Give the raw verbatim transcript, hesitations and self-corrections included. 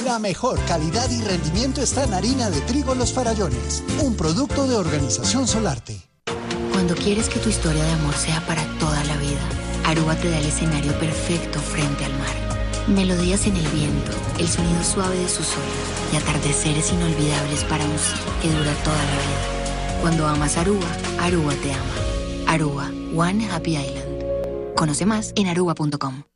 La mejor calidad y rendimiento está en harina de trigo Los Farallones, un producto de Organización Solarte. Cuando quieres que tu historia de amor sea para toda la vida, Aruba te da el escenario perfecto frente al mar. Melodías en el viento, el sonido suave de sus olas y atardeceres inolvidables para un sí que dura toda la vida. Cuando amas Aruba, Aruba te ama. Aruba, One Happy Island. Conoce más en aruba punto com.